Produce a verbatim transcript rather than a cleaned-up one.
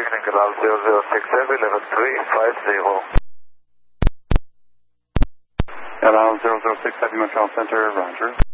evening, Canal zero zero six Heavy, level three five zero. Canal zero zero six Heavy, Montreal Center, Roger.